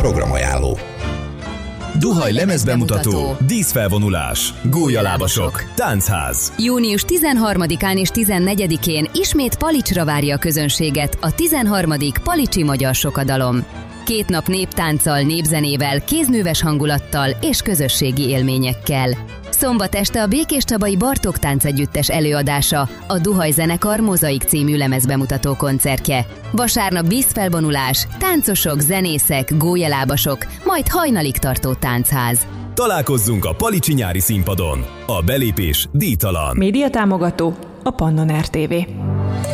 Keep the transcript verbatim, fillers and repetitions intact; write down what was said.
programajánló. Duhaj lemezbemutató, díszfelvonulás, gólyalábasok, táncház. június tizenharmadikán és tizennegyedikén ismét Palicsra várja a közönséget a tizenharmadik Palicsi Magyar Sokadalom. Két nap néptánccal, népzenével, kézműves hangulattal és közösségi élményekkel. Szombat este a Békéscsabai Bartók Táncegyüttes előadása, a Duhaj zenekar Mozaik című lemezbemutató koncertje. Vasárnap vízfelvonulás, táncosok, zenészek, gólyalábasok, majd hajnalig tartó táncház. Találkozzunk a Palicsi nyári színpadon. A belépés díjtalan. Média támogató a Pannon er té vé.